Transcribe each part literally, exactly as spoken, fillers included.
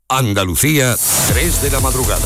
Andalucía, tres de la madrugada.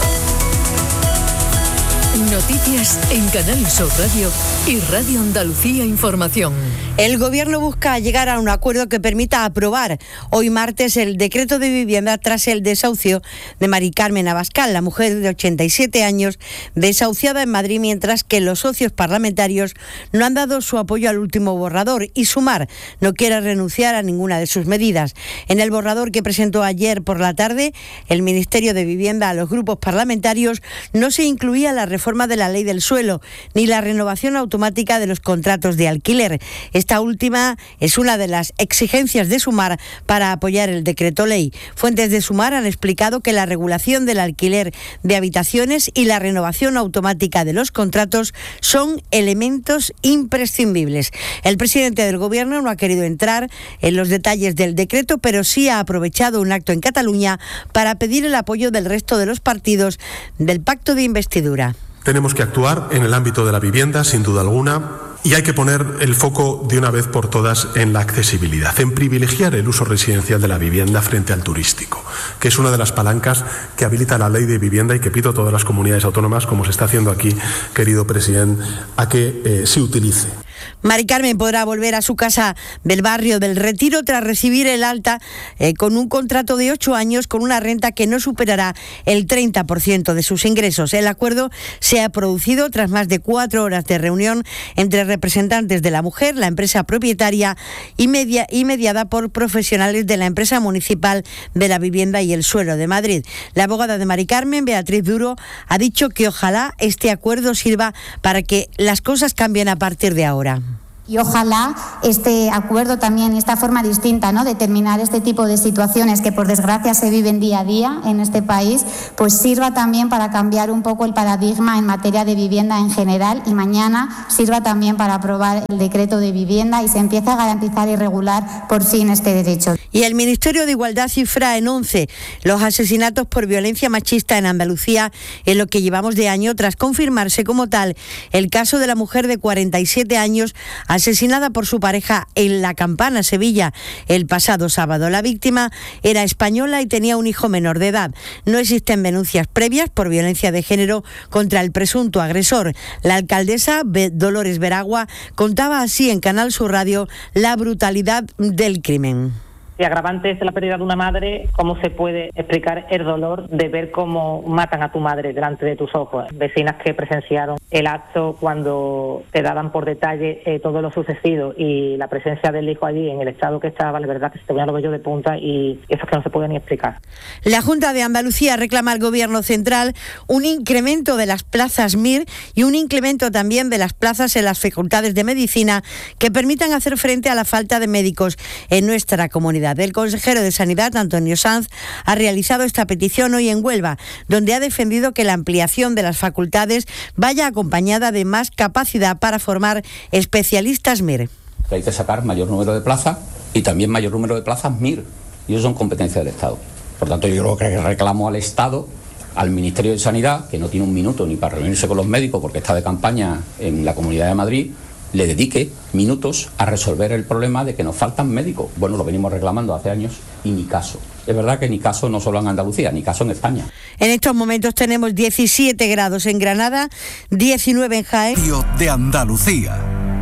Noticias en Canal Sur Radio y Radio Andalucía Información. El Gobierno busca llegar a un acuerdo que permita aprobar hoy martes el decreto de vivienda tras el desahucio de Mari Carmen Abascal, la mujer de ochenta y siete años, desahuciada en Madrid, mientras que los socios parlamentarios no han dado su apoyo al último borrador y Sumar no quiere renunciar a ninguna de sus medidas. En el borrador que presentó ayer por la tarde el Ministerio de Vivienda a los grupos parlamentarios no se incluía la reforma de la ley del suelo ni la renovación automática de los contratos de alquiler. Esta última es una de las exigencias de Sumar para apoyar el decreto ley. Fuentes de Sumar han explicado que la regulación del alquiler de habitaciones y la renovación automática de los contratos son elementos imprescindibles. El presidente del Gobierno no ha querido entrar en los detalles del decreto, pero sí ha aprovechado un acto en Cataluña para pedir el apoyo del resto de los partidos del pacto de investidura. Tenemos que actuar en el ámbito de la vivienda, sin duda alguna, y hay que poner el foco de una vez por todas en la accesibilidad, en privilegiar el uso residencial de la vivienda frente al turístico, que es una de las palancas que habilita la ley de vivienda y que pido a todas las comunidades autónomas, como se está haciendo aquí, querido presidente, a que eh, se utilice. Mari Carmen podrá volver a su casa del barrio del Retiro tras recibir el alta eh, con un contrato de ocho años con una renta que no superará el treinta por ciento de sus ingresos. El acuerdo se ha producido tras más de cuatro horas de reunión entre representantes de la mujer, la empresa propietaria y, media, y mediada por profesionales de la empresa municipal de la vivienda y el suelo de Madrid. La abogada de Mari Carmen, Beatriz Duro, ha dicho que ojalá este acuerdo sirva para que las cosas cambien a partir de ahora. Y ojalá este acuerdo también, esta forma distinta, ¿no?, de terminar este tipo de situaciones que por desgracia se viven día a día en este país, pues sirva también para cambiar un poco el paradigma en materia de vivienda en general y mañana sirva también para aprobar el decreto de vivienda y se empiece a garantizar y regular por fin este derecho. Y el Ministerio de Igualdad cifra en once los asesinatos por violencia machista en Andalucía en lo que llevamos de año, tras confirmarse como tal el caso de la mujer de cuarenta y siete años asesinada por su pareja en La Campana, Sevilla, el pasado sábado. La víctima era española y tenía un hijo menor de edad. No existen denuncias previas por violencia de género contra el presunto agresor. La alcaldesa Dolores Veragua contaba así en Canal Sur Radio la brutalidad del crimen. Si agravante es la pérdida de una madre, ¿cómo se puede explicar el dolor de ver cómo matan a tu madre delante de tus ojos? Vecinas que presenciaron el acto cuando te daban por detalle eh, todo lo sucedido y la presencia del hijo allí en el estado que estaba, la verdad que se te ponía los vellos de punta y eso es que no se puede ni explicar. La Junta de Andalucía reclama al Gobierno central un incremento de las plazas M I R y un incremento también de las plazas en las facultades de medicina que permitan hacer frente a la falta de médicos en nuestra comunidad. El consejero de Sanidad, Antonio Sanz, ha realizado esta petición hoy en Huelva, donde ha defendido que la ampliación de las facultades vaya acompañada de más capacidad para formar especialistas M I R. Hay que sacar mayor número de plazas y también mayor número de plazas M I R, y eso son competencias del Estado. Por tanto, yo creo que reclamo al Estado, al Ministerio de Sanidad, que no tiene un minuto ni para reunirse con los médicos porque está de campaña en la Comunidad de Madrid, le dedique minutos a resolver el problema de que nos faltan médicos. Bueno, lo venimos reclamando hace años y ni caso. Es verdad que ni caso no solo en Andalucía, ni caso en España. En estos momentos tenemos diecisiete grados en Granada, diecinueve en Jaén. De Andalucía.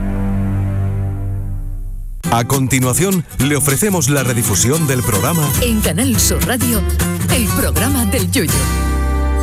A continuación, le ofrecemos la redifusión del programa En Canal Sur Radio, el programa del Yoyo.